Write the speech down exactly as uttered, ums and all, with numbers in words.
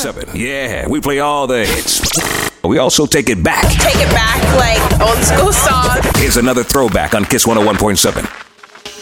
seven. Yeah, we play all the hits. We also take it back. Take it back like old school song. Here's another throwback on Kiss one oh one point seven.